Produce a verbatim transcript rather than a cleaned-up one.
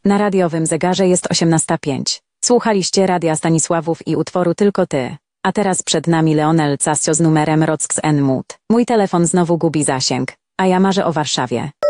Na radiowym zegarze jest osiemnasta pięć. Słuchaliście Radia Stanisławów i utworu Tylko ty. A teraz przed nami Leonel Casio z numerem Rock and Mood. Mój telefon znowu gubi zasięg, a ja marzę o Warszawie.